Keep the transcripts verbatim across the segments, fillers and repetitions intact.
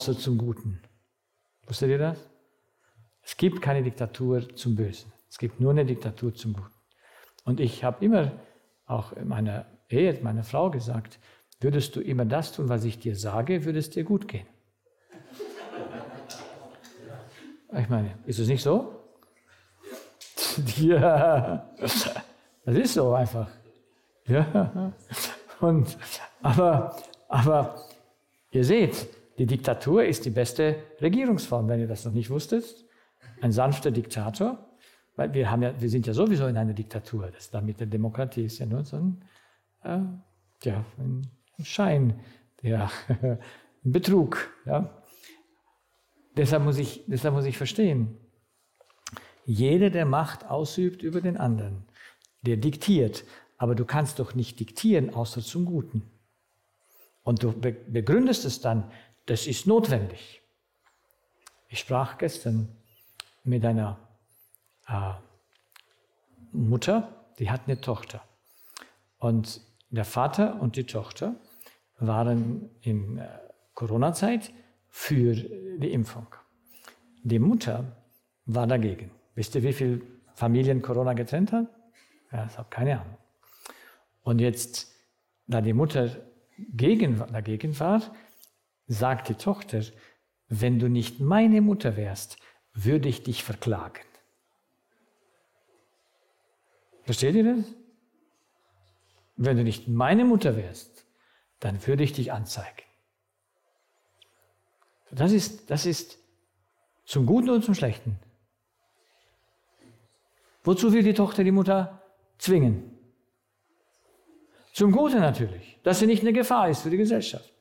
zum Guten. Wusstet ihr das? Es gibt keine Diktatur zum Bösen. Es gibt nur eine Diktatur zum Guten. Und ich habe immer, auch in meiner Ehe, meiner Frau gesagt, würdest du immer das tun, was ich dir sage, würde es dir gut gehen. Ich meine, ist es nicht so? Ja, das ist so einfach. Ja. Und, aber, aber ihr seht, die Diktatur ist die beste Regierungsform, wenn ihr das noch nicht wusstet. Ein sanfter Diktator, weil wir, haben ja, wir sind ja sowieso in einer Diktatur. Das da mit der Demokratie ist ja nur so ein, äh, ja, ein Schein, ja, ein Betrug. Ja. Deshalb muss ich, deshalb muss ich verstehen, jeder, der Macht ausübt über den anderen, der diktiert, aber du kannst doch nicht diktieren, außer zum Guten. Und du begründest es dann, das ist notwendig. Ich sprach gestern mit einer äh, Mutter, die hat eine Tochter. Und der Vater und die Tochter waren in äh, Corona-Zeit für die Impfung. Die Mutter war dagegen. Wisst ihr, wie viele Familien Corona getrennt hat? Ja, ich habe keine Ahnung. Und jetzt, da die Mutter gegen, dagegen war, sagt die Tochter, wenn du nicht meine Mutter wärst, würde ich dich verklagen. Versteht ihr das? Wenn du nicht meine Mutter wärst, dann würde ich dich anzeigen. Das ist, das ist zum Guten und zum Schlechten. Wozu will die Tochter die Mutter zwingen? Zum Guten natürlich, dass sie nicht eine Gefahr ist für die Gesellschaft.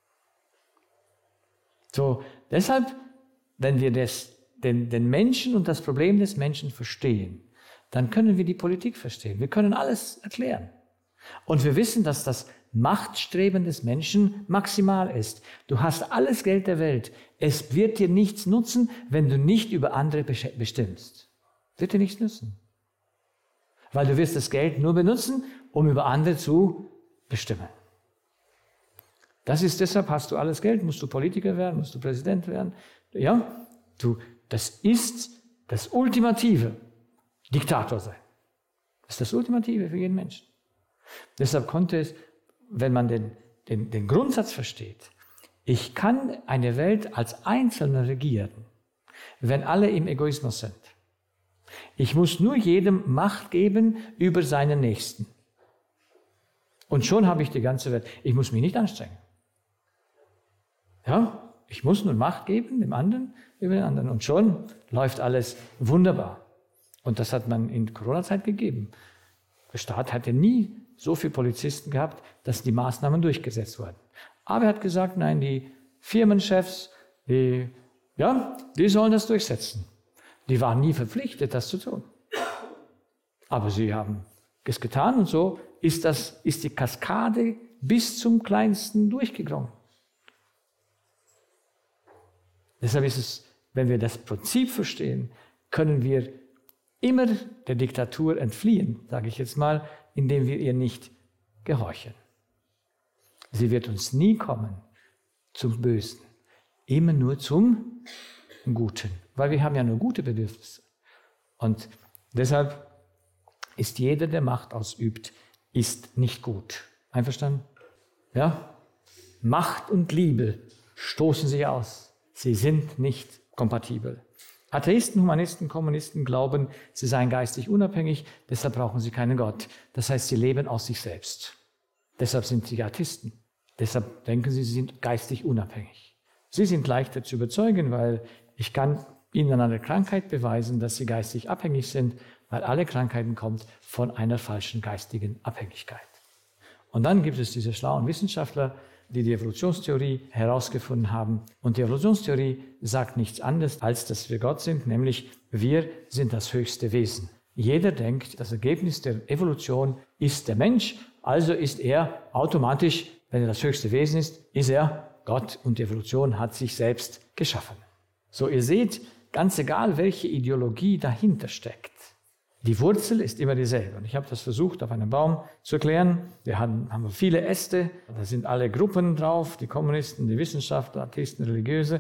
So, deshalb, wenn wir das, den, den Menschen und das Problem des Menschen verstehen, dann können wir die Politik verstehen. Wir können alles erklären. Und wir wissen, dass das Machtstreben des Menschen maximal ist. Du hast alles Geld der Welt. Es wird dir nichts nutzen, wenn du nicht über andere bestimmst. Wird dir nichts nützen. Weil du wirst das Geld nur benutzen, um über andere zu bestimmen. Das ist deshalb, hast du alles Geld, musst du Politiker werden, musst du Präsident werden. Ja, du, das ist das Ultimative, Diktator sein. Das ist das Ultimative für jeden Menschen. Deshalb konnte es, wenn man den, den, den Grundsatz versteht, ich kann eine Welt als Einzelner regieren, wenn alle im Egoismus sind. Ich muss nur jedem Macht geben über seinen Nächsten. Und schon habe ich die ganze Welt. Ich muss mich nicht anstrengen. Ja, ich muss nur Macht geben, dem anderen über den anderen. Und schon läuft alles wunderbar. Und das hat man in Corona-Zeit gegeben. Der Staat hatte nie so viele Polizisten gehabt, dass die Maßnahmen durchgesetzt wurden. Aber er hat gesagt, nein, die Firmenchefs, die, ja, die sollen das durchsetzen. Die waren nie verpflichtet, das zu tun. Aber sie haben es getan und so ist, das, ist die Kaskade bis zum Kleinsten durchgegangen. Deshalb ist es, wenn wir das Prinzip verstehen, können wir immer der Diktatur entfliehen, sage ich jetzt mal, indem wir ihr nicht gehorchen. Sie wird uns nie kommen zum Bösen, immer nur zum Guten, weil wir haben ja nur gute Bedürfnisse. Und deshalb ist jeder, der Macht ausübt, ist nicht gut. Einverstanden? Ja? Macht und Liebe stoßen sich aus. Sie sind nicht kompatibel. Atheisten, Humanisten, Kommunisten glauben, sie seien geistig unabhängig, deshalb brauchen sie keinen Gott. Das heißt, sie leben aus sich selbst. Deshalb sind sie Atheisten. Deshalb denken sie, sie sind geistig unabhängig. Sie sind leichter zu überzeugen, weil ich kann ihnen an einer Krankheit beweisen, dass sie geistig abhängig sind, weil alle Krankheiten kommen von einer falschen geistigen Abhängigkeit. Und dann gibt es diese schlauen Wissenschaftler, die die Evolutionstheorie herausgefunden haben. Und die Evolutionstheorie sagt nichts anderes, als dass wir Gott sind, nämlich wir sind das höchste Wesen. Jeder denkt, das Ergebnis der Evolution ist der Mensch, also ist er automatisch, wenn er das höchste Wesen ist, ist er Gott und die Evolution hat sich selbst geschaffen. So, ihr seht, ganz egal, welche Ideologie dahinter steckt, Die Wurzel ist immer dieselbe. Und ich habe das versucht, auf einem Baum zu erklären. Wir haben, haben viele Äste, da sind alle Gruppen drauf, die Kommunisten, die Wissenschaftler, Atheisten, Religiöse.